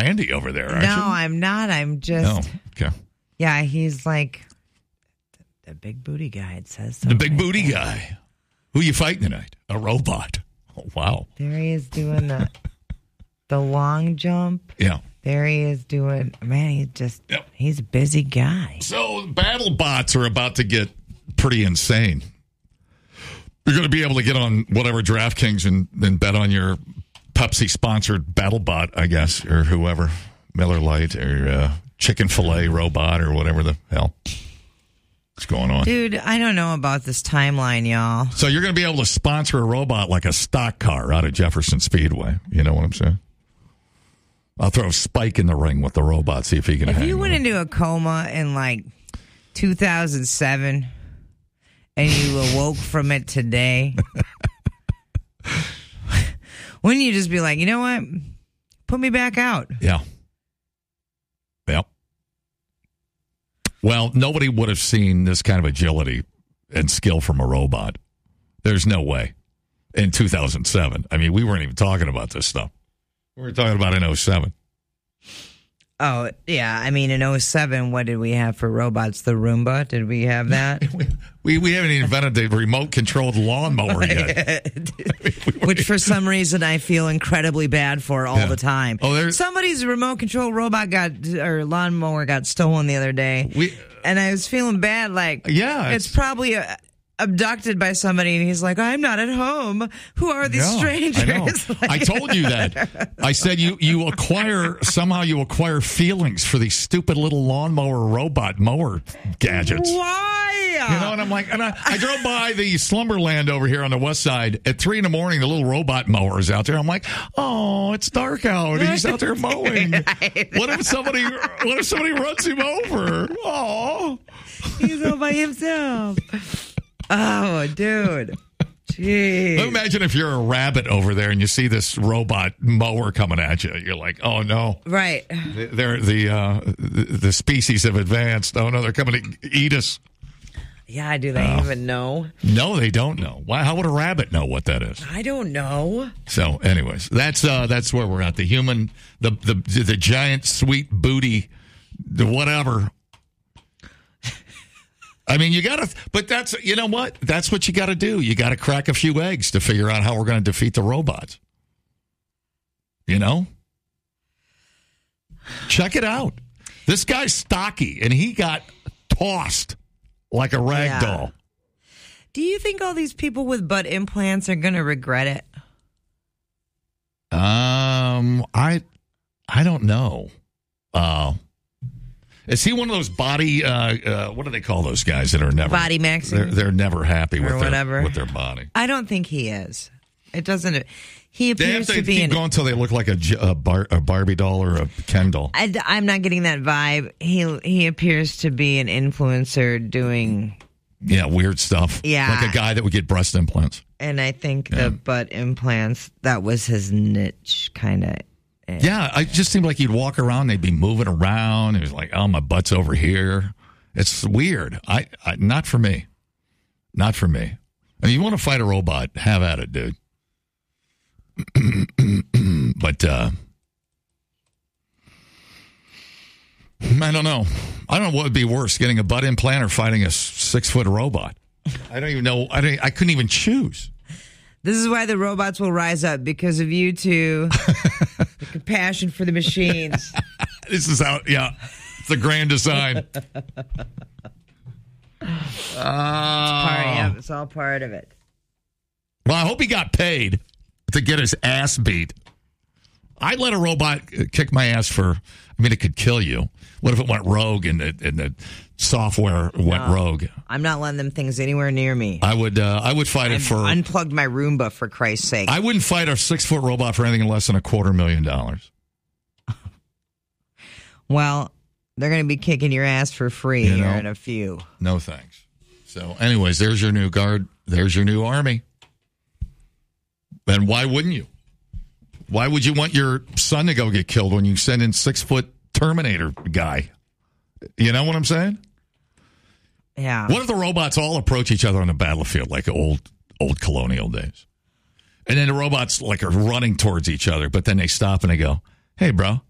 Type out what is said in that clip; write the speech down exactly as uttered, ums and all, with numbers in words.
Randy over there, aren't no, you? No, I'm not. I'm just. No. Okay. Yeah, he's like the big booty guy. It says so. The big right booty there. guy. Who you fighting tonight? A robot. Oh, wow. There he is doing the the long jump. Yeah. There he is doing. Man, he's just. Yep. He's a busy guy. So battle bots are about to get pretty insane. You're going to be able to get on whatever DraftKings and then bet on your Pepsi-sponsored BattleBot, I guess, or whoever, Miller Lite or uh, Chicken-fil-A robot or whatever the hell is going on. Dude, I don't know about this timeline, y'all. So you're going to be able to sponsor a robot like a stock car out of Jefferson Speedway. You know what I'm saying? I'll throw Spike in the ring with the robot, see if he can If hang you went with it. into a coma in like two thousand seven and you awoke from it today, wouldn't you just be like, you know what? Put me back out. Yeah. Yep. Well, nobody would have seen this kind of agility and skill from a robot. There's no way. In two thousand seven. I mean, we weren't even talking about this stuff. We were talking about in oh seven. Oh, yeah. I mean, in oh seven, what did we have for robots? The Roomba? Did we have that? we, we haven't invented the remote-controlled lawnmower yet. Which, for some reason, I feel incredibly bad for all Yeah. the time. Oh, there's- Somebody's remote-control robot got, or lawnmower got stolen the other day. We, and I was feeling bad, like, yeah, it's, it's probably uh, abducted by somebody, and he's like, I'm not at home. Who are these No, strangers? I know. Like, I told you that. I said you you acquire, somehow you acquire feelings for these stupid little lawnmower robot mower gadgets. Why? You know, and I'm like, and I, I drove by the Slumberland over here on the west side at three in the morning. The little robot mower is out there. I'm like, oh, it's dark out. He's out there mowing. What if somebody? What if somebody runs him over? Oh, he's all by himself. Oh, dude. Jeez. Imagine if you're a rabbit over there and you see this robot mower coming at you. You're like, oh no, right? They're the uh, the, the species have advanced. Oh no, they're coming to eat us. Yeah, do they Oh. even know? No, they don't know. Why? How would a rabbit know what that is? I don't know. So, anyways, that's uh, that's where we're at. The human, the the the giant sweet booty, the whatever. I mean, you got to, but that's, you know what? That's what you got to do. You got to crack a few eggs to figure out how we're going to defeat the robots. You know? Check it out. This guy's stocky, and he got tossed like a rag Yeah. doll. Do you think all these people with butt implants are going to regret it? Um, I, I don't know. Uh, Is he one of those body? Uh, uh, what do they call those guys that are never Body maxing? They're, they're never happy Or with their whatever. with their body. I don't think he is. It doesn't. He They have appears to, to, be keep an. going until they look like a, J- a, Bar, a Barbie doll or a Ken doll. I, I'm not getting that vibe. He he appears to be an influencer doing, Yeah, weird stuff. Yeah. like a guy that would get breast implants. and I think Yeah. the butt implants, that was his niche, kind of. Yeah, it just seemed like he'd walk around, they'd be moving around. He was like, "Oh, my butt's over here." It's weird. I, I not for me, not for me. I mean, you want to fight a robot? Have at it, dude. But uh, I don't know. I don't know what would be worse: getting a butt implant or fighting a six foot robot. I don't even know. I don't, I couldn't even choose. This is why the robots will rise up, because of you two. The compassion for the machines. This is how, yeah, it's the grand design. Part, yeah, it's all part of it. Well, I hope he got paid to get his ass beat. I'd let a robot kick my ass for, I mean, it could kill you. What if it went rogue and the, and the software went No. rogue? I'm not letting them things anywhere near me. I would uh, I would fight I it for... unplugged my Roomba, for Christ's sake. I wouldn't fight a six-foot robot for anything less than a quarter million dollars. Well, they're going to be kicking your ass for free You here know? in a few. No thanks. So, anyways, there's your new guard. There's your new army. And why wouldn't you? Why would you want your son to go get killed when you send in six-foot Terminator guy? You know what I'm saying? Yeah. What if the robots all approach each other on the battlefield like old old colonial days? And then the robots like are running towards each other, but then they stop and they go, "Hey, bro,